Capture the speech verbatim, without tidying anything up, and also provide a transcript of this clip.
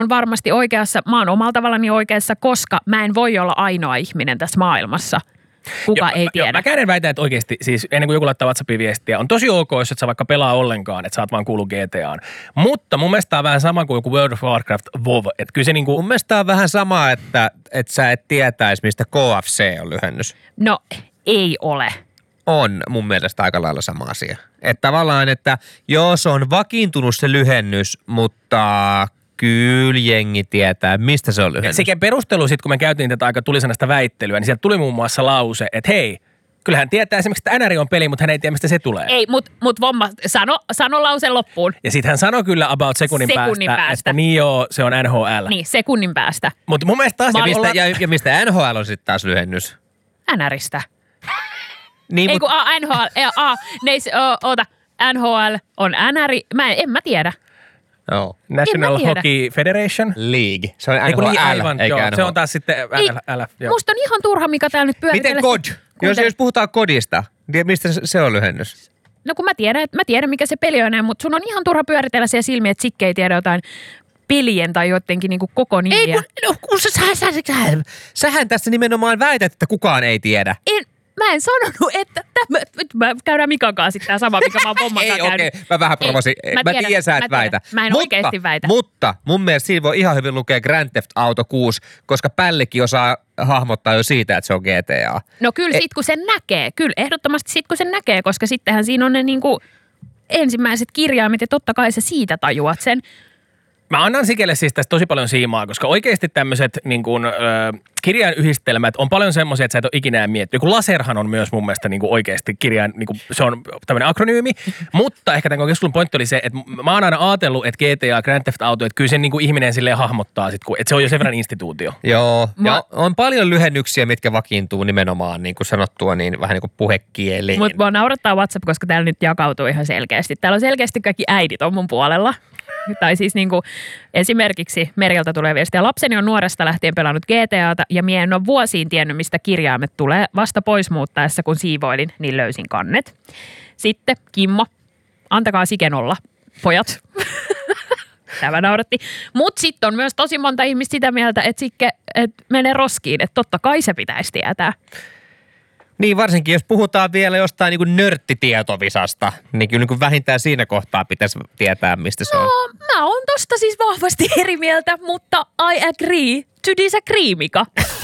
on varmasti oikeassa, mä oon omalla tavallani oikeassa, koska mä en voi olla ainoa ihminen tässä maailmassa. Kuka jo, ei mä, tiedä. Jo, mä käden väitän, että oikeasti, siis ennen kuin joku laittaa WhatsAppin viestiä, on tosi ok, jos et sä vaikka pelaa ollenkaan, että sä oot vaan kuullut G T A:n. Mutta mun mielestä on vähän sama kuin joku World of Warcraft WoW. Että kyllä se niinku... Mun mielestä on vähän sama, että, että sä et tietäisi, mistä K F C on lyhennys. No, ei ole. On mun mielestä aika lailla sama asia. Että tavallaan, että joo, se on vakiintunut se lyhennys, mutta kyllä jengi tietää, mistä se on lyhennys. Sekä perustelu sitten, kun me käytiin tätä aika tulisanasta väittelyä, niin sieltä tuli muun muassa lause, että hei, kyllähän tietää esimerkiksi, että N R I on peli, mutta hän ei tiedä, mistä se tulee. Ei, mutta mut Vomma, sano, sano lauseen loppuun. Ja sitten hän sanoi kyllä about sekunnin, Sekunnin päästä, päästä. että niin joo, se on N H L. Niin, sekunnin päästä. Mutta mun mielestä taas... Ja Mä mistä, olla- ja, ja mistä N H L on sitten taas lyhennys? N Ristä. Niin, Ei mut, kun a, N H L, a, a, neis, o, oota, N H L on N R I, mä en, en mä tiedä. no. National En mä tiedä. Hockey Federation. League. Se on Ei, kun N H L, niin, aivan, eikä joo, N H L. se on taas sitten Ei, L F. Joo. musta on ihan turha, mikä täällä nyt pyöritellä. Miten kod? Jos, jos puhutaan kodista, niin mistä se- se on lyhennys? No kun mä tiedän, että mä tiedän, mikä se peli on, mutta sun on ihan turha pyöritellä siellä silmiä, että Sikke ei tiedä jotain pelien tai jotenkin niinku koko nimiä. Ei kun, no, kun sä, sä, sä, sä, sähän tässä nimenomaan väität, että kukaan ei tiedä. En, mä en sanonut, että tämä, nyt mä käydään Mikan kanssa sitten tämä sama, mikä mä oon Vomman Ei, kanssa okei, käynyt. mä vähän provosin. Ei, Mä, mä mä tiedän, tiedän, sä et mä tiedän. väitä. Mä en mutta, oikeesti väitä. Mutta mun mielestä siinä voi ihan hyvin lukea Grand Theft Auto kuusi, koska pällikin osaa hahmottaa jo siitä, että se on G T A. No kyllä sit kun sen näkee, kyllä ehdottomasti sit kun sen näkee, koska sittenhän siinä on ne niinku ensimmäiset kirjaimet ja totta kai sä siitä tajuat sen. Mä annan Sikelle siis tästä tosi paljon siimaa, koska oikeasti tämmöiset niin kuin, ö, kirjain yhdistelmät on paljon semmoisia, että sä et ole ikinä miettinyt. Joku laserhan on myös mun mielestä niin kuin oikeasti kirjain, niin kuin, se on tämmöinen akronyymi. Mutta ehkä tämän keskustelun pointti oli se, että mä oon aina ajatellut, että G T A, Grand Theft Auto, että kyllä sen niin kuin ihminen silleen hahmottaa, sit, kun, että se on jo sen verran instituutio. Joo, Mä- ja on paljon lyhennyksiä, mitkä vakiintuu nimenomaan, niin kuin sanottua, niin vähän niin kuin puhekieliin. Mutta mua naurattaa WhatsApp, koska täällä nyt jakautuu ihan selkeästi. Täällä on selkeästi kaikki äidit on mun puolella. Tai siis niinku, esimerkiksi Merjalta tulee viestiä. Lapseni on nuoresta lähtien pelannut G T A:ta ja mie en ole vuosiin tiennyt, mistä kirjaimet tulee. Vasta pois muuttaessa, kun siivoilin, niin löysin kannet. Sitten Kimmo. Antakaa Siken olla, pojat. Tämä nauratti. Mutta sitten on myös tosi monta ihmistä sitä mieltä, että Sikke et menee roskiin. Että totta kai se pitäisi tietää. Niin varsinkin, jos puhutaan vielä jostain niin kuin nörttitietovisasta, niin kyllä niin kuin vähintään siinä kohtaa pitäisi tietää, mistä se on. No, mä oon tosta siis vahvasti eri mieltä, mutta I agree to disagree, Mika.